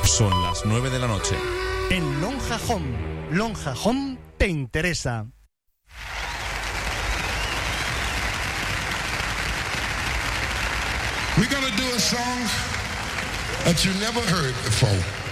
Son las 9 de la noche. En Lonja Home. Lonja Home te interesa. We're gonna do a song that you never heard before.